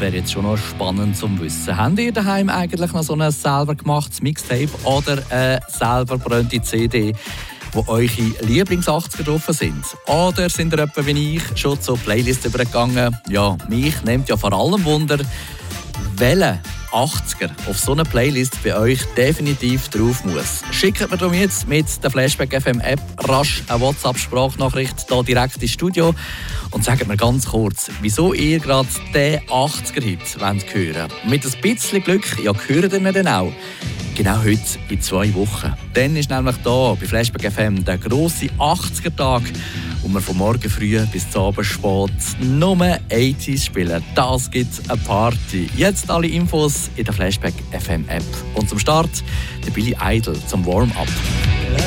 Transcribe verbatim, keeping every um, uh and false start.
wäre jetzt schon noch spannend zu wissen. Habt ihr daheim eigentlich noch so ein selber gemachtes Mixtape oder eine selber gebrannte C D, wo eure Lieblings-achtziger drauf sind? Oder sind ihr etwa wie ich schon zur Playlist übergegangen? Ja, mich nimmt ja vor allem Wunder, welche achtziger auf so einer Playlist bei euch definitiv drauf muss. Schickt mir darum jetzt mit der Flashback F M App rasch eine WhatsApp-Sprachnachricht hier direkt ins Studio und sagt mir ganz kurz, wieso ihr gerade den achtziger-Hit hören wollt. Mit ein bisschen Glück, ja, hört ihr ihn dann auch. Genau heute in zwei Wochen. Dann ist nämlich hier bei Flashback F M der grosse achtziger-Tag, wo wir von morgen früh bis zum Abend spät nur achtziger spielen. Das gibt eine Party. Jetzt alle Infos in der Flashback F M App. Und zum Start der Billy Idol zum Warm-up.